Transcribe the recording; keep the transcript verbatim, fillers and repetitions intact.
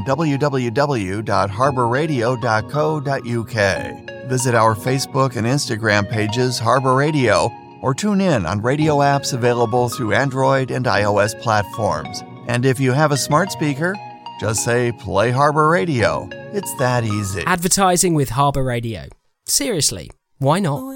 w w w dot harbor radio dot co dot u k. Visit our Facebook and Instagram pages, Harbor Radio, or tune in on radio apps available through Android and iOS platforms. And if you have a smart speaker, just say, play Harbor Radio. It's that easy. Advertising with Harbor Radio. Seriously, why not?